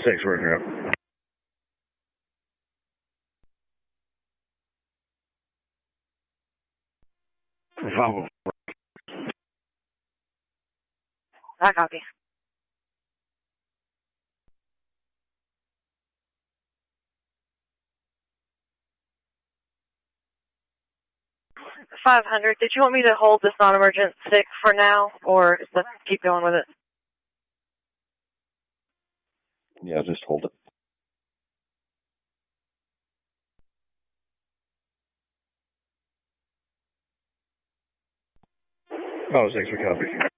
6, working up. Follow. I copy. $500. Did you want me to hold this non-emergent 6 for now, or let's keep going with it? Yeah, just hold it. Follow 6, we copy.